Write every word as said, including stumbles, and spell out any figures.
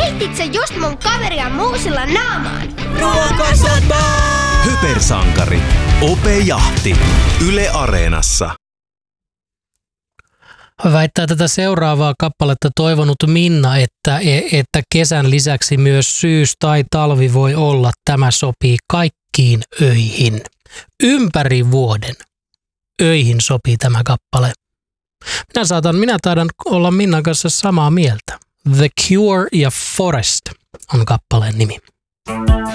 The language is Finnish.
Heitit sä just mun kaveria muusilla naamaan? Ruokasota! Hypersankari. Ope Jahti. Yle Areenassa. Väittää tätä seuraavaa kappaletta toivonut Minna, että, että kesän lisäksi myös syys tai talvi voi olla. Tämä sopii kaikkiin öihin. Ympäri vuoden öihin sopii tämä kappale. Minä saatan, minä taidan olla Minnan kanssa samaa mieltä. The Cure ja Forest on kappaleen nimi.